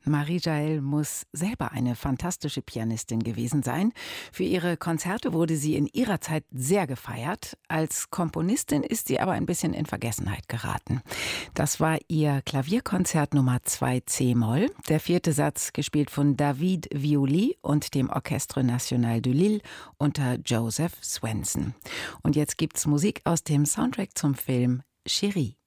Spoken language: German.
Marie Jael muss selber eine fantastische Pianistin gewesen sein. Für ihre Konzerte wurde sie in ihrer Zeit sehr gefeiert. Als Komponistin ist sie aber ein bisschen in Vergessenheit geraten. Das war ihr Klavierkonzert Nummer 2 C-Moll, der 4. Satz gespielt von David Violi und dem Orchestre National de Lille unter Joseph Swenson. Und jetzt gibt's Musik aus dem Soundtrack zum Film Chérie.